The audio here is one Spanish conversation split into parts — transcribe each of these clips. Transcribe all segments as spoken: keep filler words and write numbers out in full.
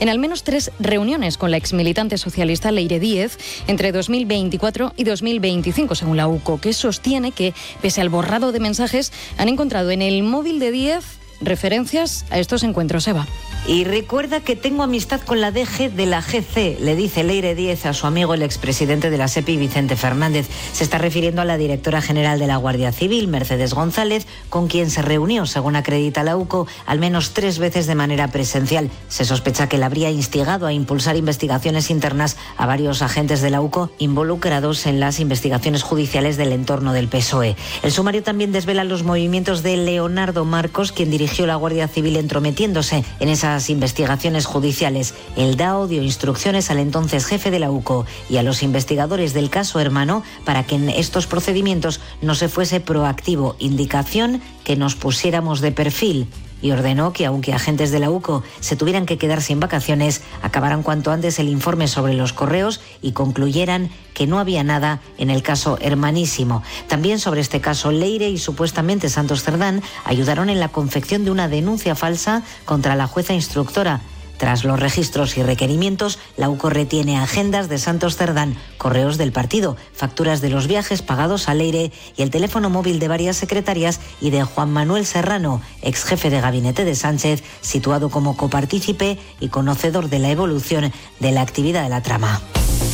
en al menos tres reuniones con la exmilitante socialista Leire Díez entre dos mil veinticuatro y dos mil veinticinco, según la U C O, que sostiene que, pese al borrado de mensajes, han encontrado en el móvil de Díez referencias a estos encuentros. Eva. Y recuerda que tengo amistad con la D G de la G C, le dice Leire Díez a su amigo el expresidente de la SEPI, Vicente Fernández. Se está refiriendo a la directora general de la Guardia Civil, Mercedes González, con quien se reunió, según acredita la U C O, al menos tres veces de manera presencial. Se sospecha que la habría instigado a impulsar investigaciones internas a varios agentes de la U C O involucrados en las investigaciones judiciales del entorno del P S O E. El sumario también desvela los movimientos de Leonardo Marcos, quien dirigió la Guardia Civil entrometiéndose en esa investigaciones judiciales. El D A O dio instrucciones al entonces jefe de la U C O y a los investigadores del caso Hermano para que en estos procedimientos no se fuese proactivo, indicación que nos pusiéramos de perfil, y ordenó que, aunque agentes de la U C O se tuvieran que quedar sin vacaciones, acabaran cuanto antes el informe sobre los correos y concluyeran que no había nada en el caso Hermanísimo. También sobre este caso, Leire y supuestamente Santos Cerdán ayudaron en la confección de una denuncia falsa contra la jueza instructora. Tras los registros y requerimientos, la U C O retiene agendas de Santos Cerdán, correos del partido, facturas de los viajes pagados a Leire y el teléfono móvil de varias secretarias y de Juan Manuel Serrano, ex jefe de gabinete de Sánchez, situado como copartícipe y conocedor de la evolución de la actividad de la trama.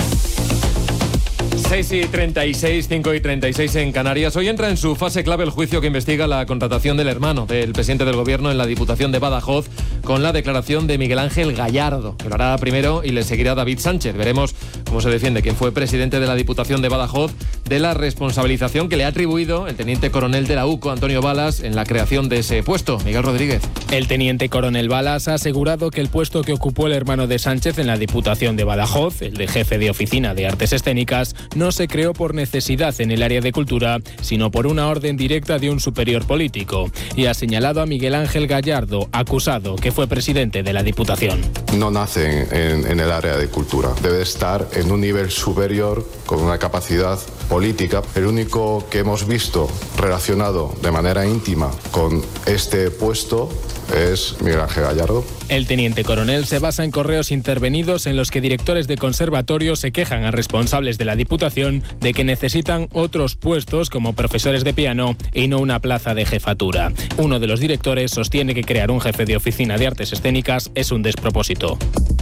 seis y treinta y seis, cinco y treinta y seis en Canarias. Hoy entra en su fase clave el juicio que investiga la contratación del hermano del presidente del Gobierno en la Diputación de Badajoz, con la declaración de Miguel Ángel Gallardo, que lo hará primero y le seguirá David Sánchez. Veremos cómo se defiende quien fue presidente de la Diputación de Badajoz de la responsabilización que le ha atribuido el teniente coronel de la U C O, Antonio Balas, en la creación de ese puesto. Miguel Rodríguez. El teniente coronel Balas ha asegurado que el puesto que ocupó el hermano de Sánchez en la Diputación de Badajoz, el de jefe de oficina de artes escénicas, no se creó por necesidad en el área de cultura, sino por una orden directa de un superior político. Y ha señalado a Miguel Ángel Gallardo, acusado, que fue presidente de la Diputación. No nace en, en el área de cultura. Debe estar en un nivel superior, con una capacidad política. El único que hemos visto relacionado de manera íntima con este puesto es Miguel Ángel Gallardo. El teniente coronel se basa en correos intervenidos en los que directores de conservatorios se quejan a responsables de la Diputación de que necesitan otros puestos como profesores de piano y no una plaza de jefatura. Uno de los directores sostiene que crear un jefe de oficina de artes escénicas es un despropósito.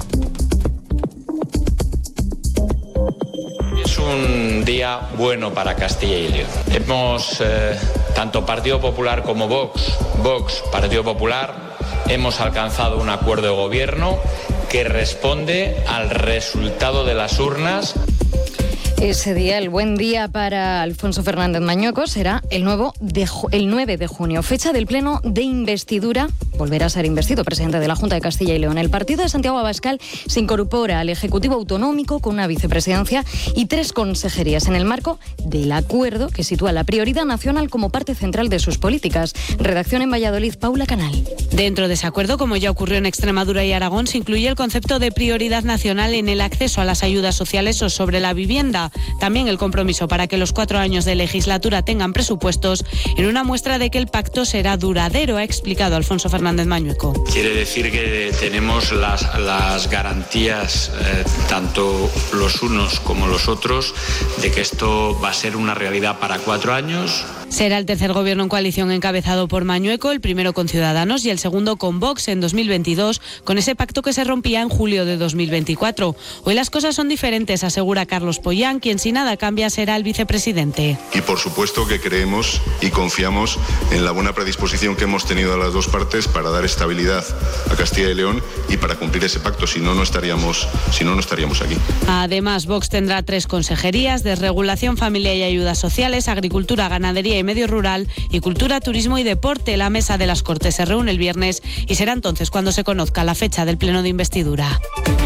Es un día bueno para Castilla y León. Hemos, eh, tanto Partido Popular como Vox, Vox, Partido Popular, hemos alcanzado un acuerdo de gobierno que responde al resultado de las urnas. Ese día, el buen día para Alfonso Fernández Mañueco, será el, nuevo de, el nueve de junio, fecha del pleno de investidura. Volverá a ser investido presidente de la Junta de Castilla y León. El partido de Santiago Abascal se incorpora al Ejecutivo Autonómico con una vicepresidencia y tres consejerías en el marco del acuerdo que sitúa la prioridad nacional como parte central de sus políticas. Redacción en Valladolid, Paula Canal. Dentro de ese acuerdo, como ya ocurrió en Extremadura y Aragón, se incluye el concepto de prioridad nacional en el acceso a las ayudas sociales o sobre la vivienda. También el compromiso para que los cuatro años de legislatura tengan presupuestos, en una muestra de que el pacto será duradero, ha explicado Alfonso Fernández Mañueco. Quiere decir que tenemos las, las garantías, eh, tanto los unos como los otros, de que esto va a ser una realidad para cuatro años. Será el tercer gobierno en coalición encabezado por Mañueco, el primero con Ciudadanos y el segundo con Vox en dos mil veintidós, con ese pacto que se rompía en julio de dos mil veinticuatro. Hoy las cosas son diferentes, asegura Carlos Pollán, quien si nada cambia será el vicepresidente. Y por supuesto que creemos y confiamos en la buena predisposición que hemos tenido a las dos partes para dar estabilidad a Castilla y León y para cumplir ese pacto, si no, no estaríamos, si no, no estaríamos aquí. Además, Vox tendrá tres consejerías: Desregulación, Familia y Ayudas Sociales, Agricultura, Ganadería y Medio Rural y Cultura, Turismo y Deporte. La mesa de las Cortes se reúne el viernes y será entonces cuando se conozca la fecha del pleno de investidura.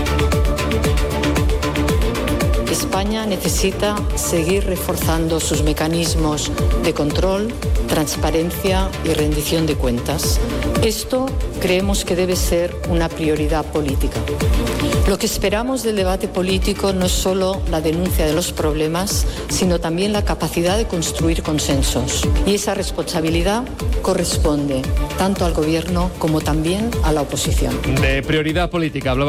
España necesita seguir reforzando sus mecanismos de control, transparencia y rendición de cuentas. Esto creemos que debe ser una prioridad política. Lo que esperamos del debate político no es solo la denuncia de los problemas, sino también la capacidad de construir consensos. Y esa responsabilidad corresponde tanto al Gobierno como también a la oposición. De prioridad política hablaba